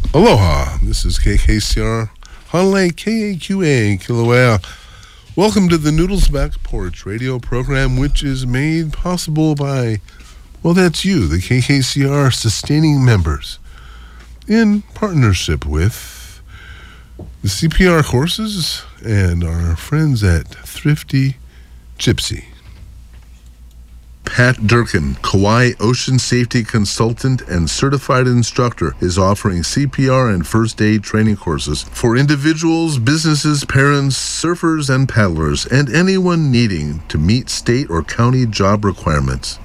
Aloha, this is KKCR, Honolulu KAQA, Kilauea. Welcome to the Noodles Back Porch radio program, which is made possible by, well, that's you, the KKCR sustaining members, in partnership with the CPR courses and our friends at Thrifty Gypsy. Pat Durkin, Kauai Ocean Safety Consultant and Certified Instructor, is offering CPR and first aid training courses for individuals, businesses, parents, surfers, and paddlers, and anyone needing to meet state or county job requirements.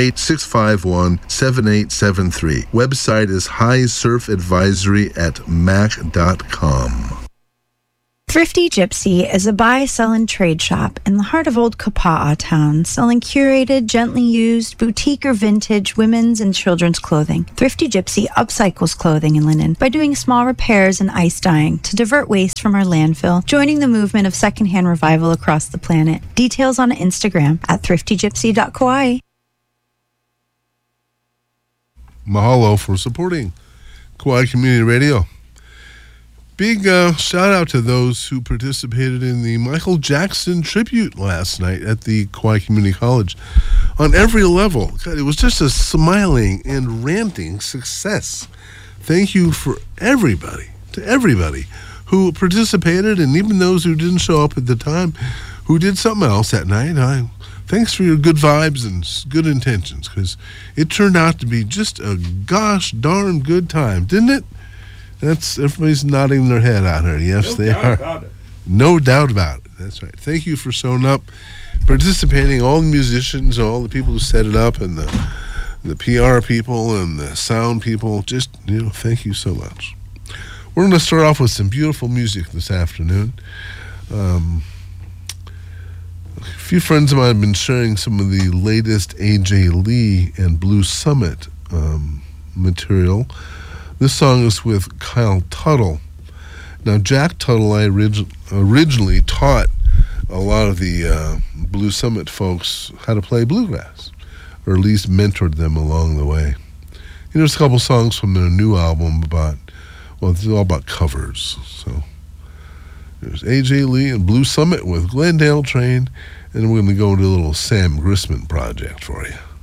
808-651-7873. Website is highsurfadvisory@mac.com. Thrifty Gypsy is a buy, sell, and trade shop in the heart of Old Kapa'a Town, selling curated, gently used, boutique or vintage women's and children's clothing. Thrifty Gypsy upcycles clothing and linen by doing small repairs and ice dyeing to divert waste from our landfill, joining the movement of secondhand revival across the planet. Details on Instagram at thriftygypsy.kauai. Mahalo for supporting Kauai Community Radio. Big shout out to those who participated in the Michael Jackson tribute last night at the Kauai Community College. On every level, God, it was just a smiling and ranting success. Thank you for everybody who participated, and even those who didn't show up at the time, who did something else that night. Thanks for your good vibes and good intentions, because it turned out to be just a gosh darn good time, didn't it? Everybody's nodding their head out here. Yes, they are. No doubt about it. That's right. Thank you for showing up, participating, all the musicians, all the people who set it up, and the PR people and the sound people. Just, thank you so much. We're going to start off with some beautiful music this afternoon. A few friends of mine have been sharing some of the latest A.J. Lee and Blue Summit material. This song is with Kyle Tuttle. Now, Jack Tuttle, I originally taught a lot of the Blue Summit folks how to play bluegrass, or at least mentored them along the way. There's a couple songs from their new album it's all about covers. So there's A.J. Lee and Blue Summit with Glendale Train, and we're going to go into a little Sam Grisman project for you.